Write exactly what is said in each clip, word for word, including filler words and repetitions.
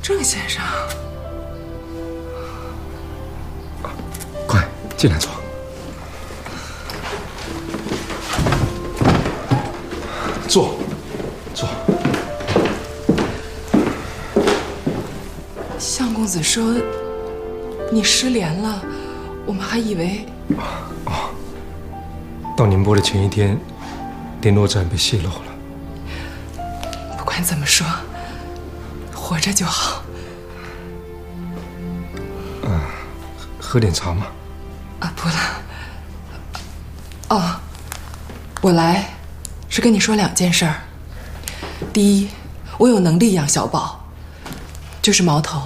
郑先生， 快进来坐。坐，坐。 相公子说你失联了，我们还以为…… 哦，到宁波的前一天，联络站被泄露了。 不管怎么说，活着就好。 嗯，喝点茶吗？ 啊，不了。哦，我来是跟你说两件事儿。第一，我有能力养小宝，就是毛头。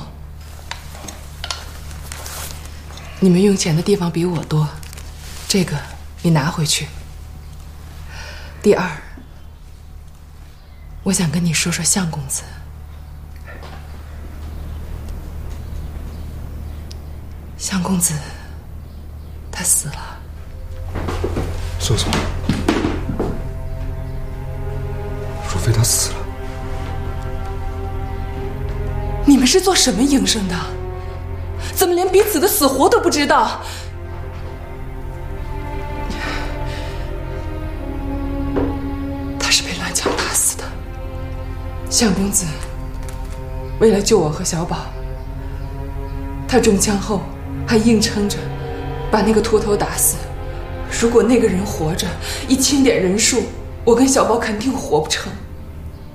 你们用钱的地方比我多，这个你拿回去。第二，我想跟你说说相公子。相公子，他死了。 说什么？若非他死了？ 你们是做什么营生的？怎么连彼此的死活都不知道？他是被乱枪打死的。相公子为了救我和小宝，他中枪后还硬撑着把那个秃头打死。如果那个人活着，一清点人数，我跟小宝肯定活不成。